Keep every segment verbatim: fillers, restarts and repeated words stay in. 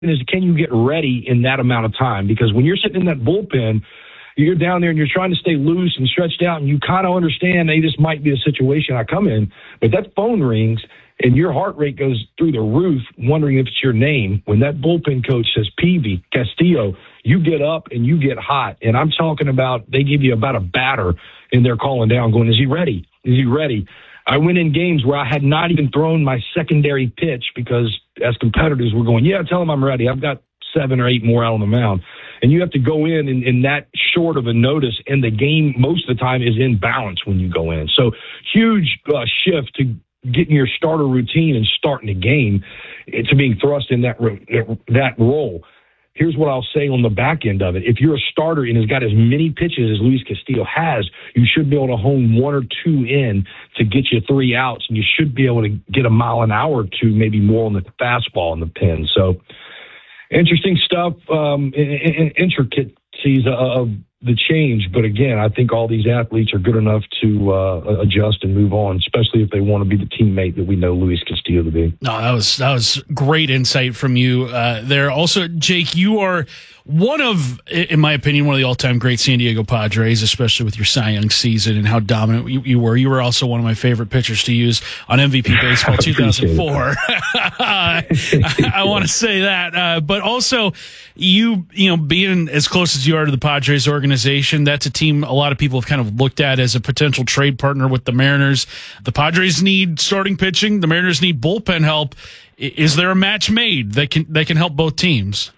is can you get ready in that amount of time? Because when you're sitting in that bullpen, you're down there and you're trying to stay loose and stretched out, and you kind of understand, hey, this might be a situation I come in. But that phone rings, and your heart rate goes through the roof, wondering if it's your name. When that bullpen coach says Peavy, Castillo, you get up and you get hot. And I'm talking about they give you about a batter, and they're calling down, going, is he ready? Is he ready? I went in games where I had not even thrown my secondary pitch because as competitors were going, yeah, tell him I'm ready. I've got seven or eight more out on the mound. And you have to go in in, in that short of a notice, and the game most of the time is in balance when you go in. So huge uh, shift to getting your starter routine and starting the game to being thrust in that that role. Here's what I'll say on the back end of it. If you're a starter and has got as many pitches as Luis Castillo has, you should be able to hone one or two in to get you three outs, and you should be able to get a mile an hour or two, maybe more on the fastball in the pen. So interesting stuff, um, intricacies of the change. But again, I think all these athletes are good enough to uh, adjust and move on, especially if they want to be the teammate that we know Luis Castillo to be. No, that was that was great insight from you uh, there. Also, Jake, you are one of, in my opinion, one of the all-time great San Diego Padres, especially with your Cy Young season and how dominant you, you were. You were also one of my favorite pitchers to use on M V P Baseball two thousand four. I, I want to say that. Uh, but also, you you know, being as close as you are to the Padres organization, that's a team a lot of people have kind of looked at as a potential trade partner with the Mariners. The Padres need starting pitching. The Mariners need bullpen help. Is there a match made that can that can help both teams?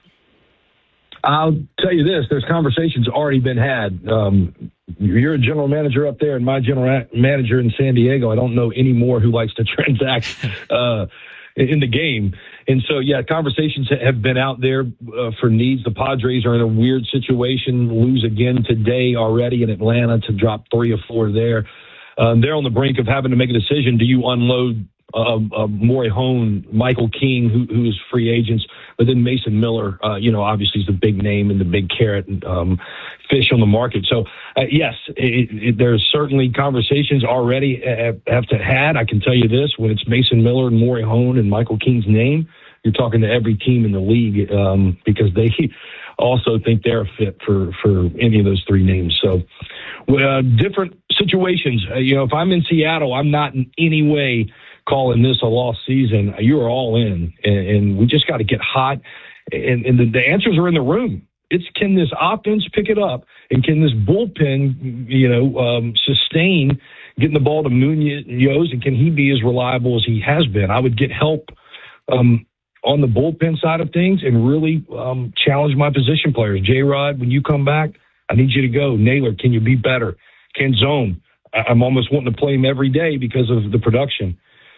I'll tell you this, there's conversations already been had. Um, you're a general manager up there and my general manager in San Diego. I don't know any more who likes to transact uh, in the game. And so, yeah, conversations have been out there uh, for needs. The Padres are in a weird situation, lose again today already in Atlanta to drop three or four there. Um, they're on the brink of having to make a decision. Do you unload uh, uh, Morejon, Michael King, who, who is free agents, but then Mason Miller, uh, you know, obviously is the big name and the big carrot um, fish on the market. So, uh, yes, it, it, there's certainly conversations already have, have to had. I can tell you this, when it's Mason Miller and Morejon and Michael King's name, you're talking to every team in the league um, because they also think they're a fit for, for any of those three names. So uh, different situations. Uh, you know, if I'm in Seattle, I'm not in any way calling this a lost season. You're all in, and, and we just got to get hot. And, and the, the answers are in the room. It's can this offense pick it up, and can this bullpen, you know, um, sustain getting the ball to Munoz, and can he be as reliable as he has been? I would get help um, on the bullpen side of things and really um, challenge my position players. J-Rod, when you come back, I need you to go. Naylor, can you be better? Canzone, I'm almost wanting to play him every day because of the production.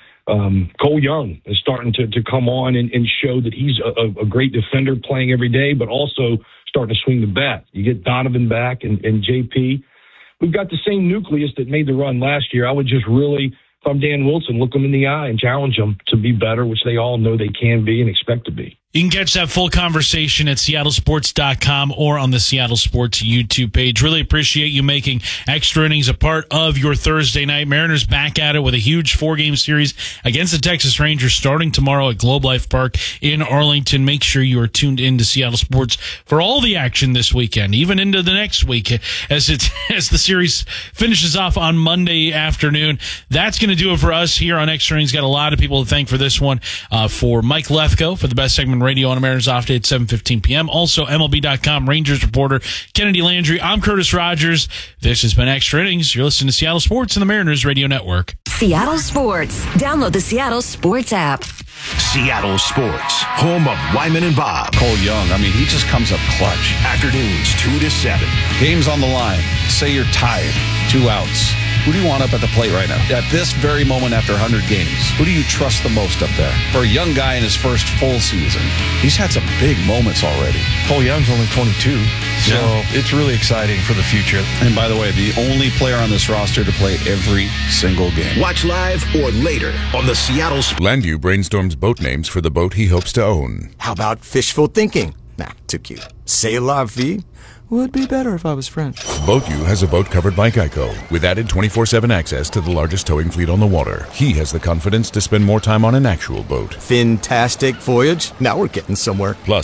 Um, Cole Young is starting to, to come on and, and show that he's a, a great defender playing every day, but also starting to swing the bat. You get Donovan back and, and J P. We've got the same nucleus that made the run last year. I would just really, if I'm Dan Wilson, look them in the eye and challenge them to be better, which they all know they can be and expect to be. You can catch that full conversation at seattle sports dot com or on the Seattle Sports YouTube page. Really appreciate you making Extra Innings a part of your Thursday night. Mariners back at it with a huge four-game series against the Texas Rangers starting tomorrow at Globe Life Park in Arlington. Make sure you are tuned in to Seattle Sports for all the action this weekend, even into the next week as it as the series finishes off on Monday afternoon. That's going to do it for us here on Extra Innings. Got a lot of people to thank for this one. Uh, for Mike Lefko for the best segment radio on a Mariners Off Day at seven fifteen p.m. Also, M L B dot com Rangers reporter Kennedy Landry. I'm Curtis Rogers. This has been Extra Innings. You're listening to Seattle Sports and the Mariners Radio Network. Seattle Sports. Download the Seattle Sports app. Seattle Sports, home of Wyman and Bob. Cole Young, I mean, he just comes up clutch. Afternoons, two to seven. Game's on the line. Say you're tired. Two outs. Who do you want up at the plate right now? At this very moment after one hundred games, who do you trust the most up there? For a young guy in his first full season, he's had some big moments already. Cole Young's only twenty-two, so yeah. It's really exciting for the future. And by the way, the only player on this roster to play every single game. Watch live or later on the Seattle Sports. Landu brainstorms boat names for the boat he hopes to own. How about fishful thinking? Nah, too cute. C'est la vie. Would be better if I was French. BoatU has a boat covered by Geico with added twenty-four seven access to the largest towing fleet on the water. He has the confidence to spend more time on an actual boat. Fantastic voyage. Now we're getting somewhere. Plus,